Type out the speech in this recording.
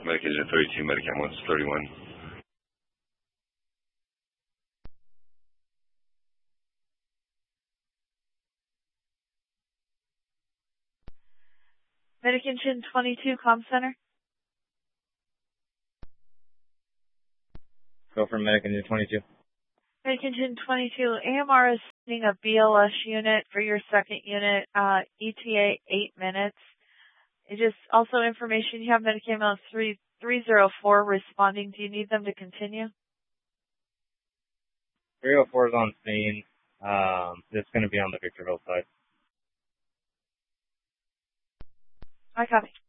Medication 32, Medicam 131. Medication 22, comm center. Go for Medication 22. Medication 22, AMR is sending a BLS unit for your second unit, ETA 8 minutes. It just also information, you have Medicam 304 responding. Do you need them to continue? 304 is on scene. It's going to be on the Victorville side. I copy.